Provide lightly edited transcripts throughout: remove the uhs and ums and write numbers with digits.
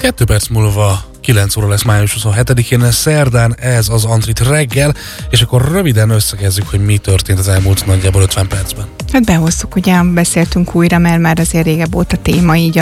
2 perc múlva 9 óra lesz május 27-én, szerdán ez az Antrit reggel, és akkor röviden összegezzük, hogy mi történt az elmúlt nagyjából 50 percben. Hát behoztuk, ugye beszéltünk újra, mert már azért régebb volt a téma így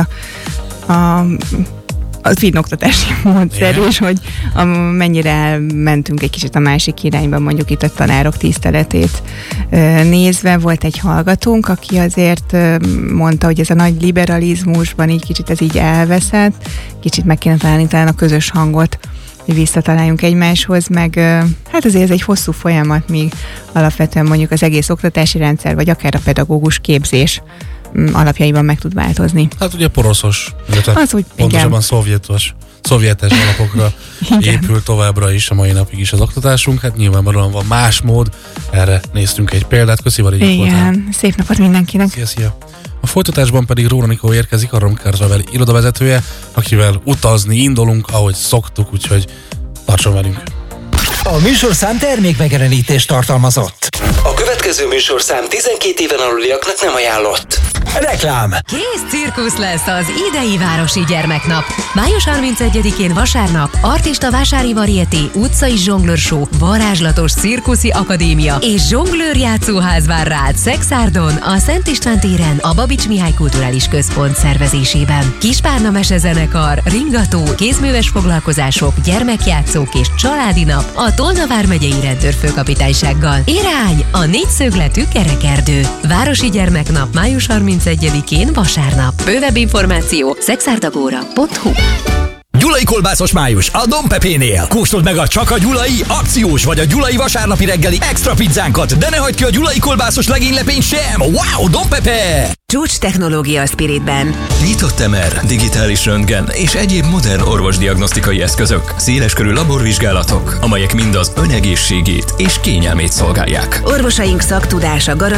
az finnoktatási módszer, és hogy mennyire mentünk egy kicsit a másik irányba, mondjuk itt a tanárok tiszteletét nézve. Volt egy hallgatónk, aki azért mondta, hogy ez a nagy liberalizmusban így kicsit ez így elveszett, kicsit meg kéne találni talán a közös hangot, hogy visszataláljunk egymáshoz, meg hát azért ez egy hosszú folyamat, míg alapvetően mondjuk az egész oktatási rendszer, vagy akár a pedagógus képzés alapjaiban meg tud változni. Hát ugye poroszos, pontosabban szovjetes alapokra épül továbbra is, a mai napig is az oktatásunk. Hát nyilvánvalóan van más mód, erre néztünk egy példát. Köszi, Valégy. Igen, szép napot mindenkinek. Szia. A folytatásban pedig Róna Nikó érkezik, a Romker Travel irodavezetője, akivel utazni indulunk, ahogy szoktuk, úgyhogy tartson velünk. A műsorszám termékmegjelenítést tartalmazott. A következő műsorszám 12 éven aluliaknak nem ajánlott. Reklám. Kész cirkusz lesz az idei Városi Gyermeknap. Május 31-én vasárnap Artista Vásári Varieté, utcai zsonglőr show, varázslatos cirkuszi akadémia és zsonglőr játszóház vár rád Szexárdon, a Szent István téren, a Babics Mihály Kulturális Központ szervezésében. Kispárna mesezenekar, ringató, kézműves foglalkozások, gyermekjátszók és családi nap a Tolna vármegyei rendőrfőkapitánysággal. Irány a négyszögletű kerekerdő. Városi Gyermeknap május 31-én vasárnap. Bővebb információ szexárdagóra.hu. Gyulai kolbászos május a Don Pepénél. Kóstold meg a csak a gyulai akciós vagy a gyulai vasárnapi reggeli extra pizzánkat, de ne hagyd ki a gyulai kolbászos legénylepényt sem. Wow, Don Pepe! Csúcs technológia a Spiritben. Nyitott MR, digitális röntgen és egyéb modern orvosdiagnosztikai eszközök, széleskörű laborvizsgálatok, amelyek mind az ön egészségét és kényelmét szolgálják. Orvosaink szaktudása